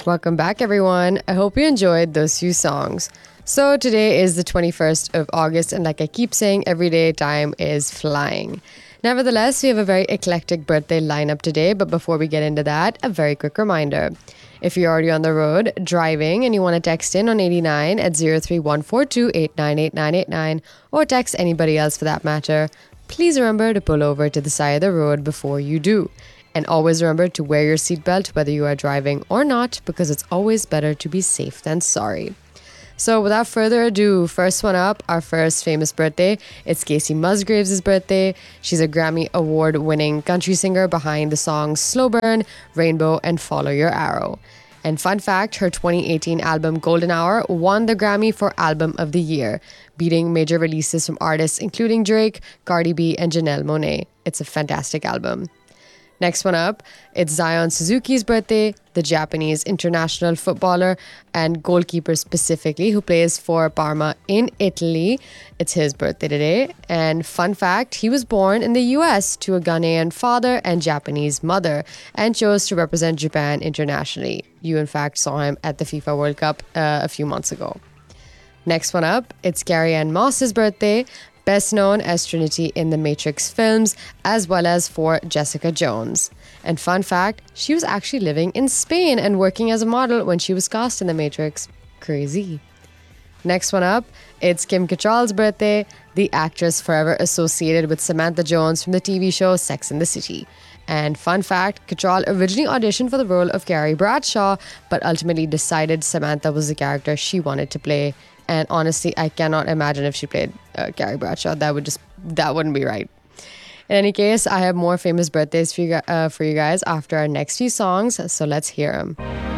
Welcome back, everyone. I hope you enjoyed those few songs. So today is the 21st of August, and like I keep saying every day, time is flying. Nevertheless, we have a very eclectic birthday lineup today, but before we get into that, a very quick reminder. If you're already on the road, driving, and you want to text in on 89 at 03142898989 or text anybody else for that matter, please remember to pull over to the side of the road before you do. And always remember to wear your seatbelt whether you are driving or not, because it's always better to be safe than sorry. So without further ado, first one up, our first famous birthday. It's Kacey Musgraves' birthday. She's a Grammy Award-winning country singer behind the songs Slow Burn, Rainbow, and Follow Your Arrow. And fun fact, her 2018 album Golden Hour won the Grammy for Album of the Year, beating major releases from artists including Drake, Cardi B, and Janelle Monáe. It's a fantastic album. Next one up, it's Zion Suzuki's birthday, the Japanese international footballer and goalkeeper specifically who plays for Parma in Italy. It's his birthday today. And fun fact, he was born in the US to a Ghanaian father and Japanese mother and chose to represent Japan internationally. You, in fact, saw him at the FIFA World Cup a few months ago. Next one up, it's Carrie-Anne Moss's birthday, best known as Trinity in the Matrix films, as well as for Jessica Jones. And fun fact, she was actually living in Spain and working as a model when she was cast in the Matrix. Crazy. Next one up, it's Kim Cattrall's birthday, the actress forever associated with Samantha Jones from the TV show Sex and the City. And fun fact, Cattrall originally auditioned for the role of Carrie Bradshaw, but ultimately decided Samantha was the character she wanted to play. And honestly, I cannot imagine if she played Carrie Bradshaw. That wouldn't be right. In any case, I have more famous birthdays for you guys after our next few songs, so let's hear them.